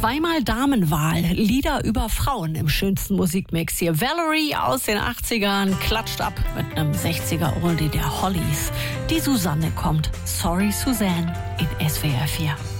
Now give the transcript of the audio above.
Zweimal Damenwahl, Lieder über Frauen im schönsten Musikmix. Hier Valerie aus den 80ern klatscht ab mit einem 60er-Oldie der Hollies. Die Susanne kommt. Sorry Suzanne in SWR 4.